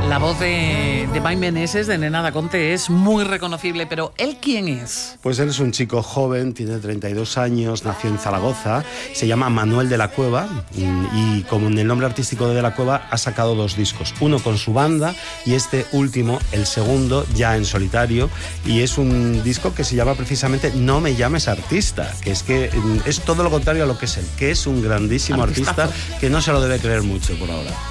La voz de Mike Meneses, de Nena Daconte, es muy reconocible, pero ¿él quién es? Pues él es un chico joven, tiene 32 años, nació en Zaragoza, se llama Manuel de la Cueva y como en el nombre artístico de la Cueva ha sacado 2 discos, uno con su banda y este último, el segundo, ya en solitario, y es un disco que se llama precisamente No me llames artista, que es todo lo contrario a lo que es él, que es un grandísimo artista que no se lo debe creer mucho por ahora.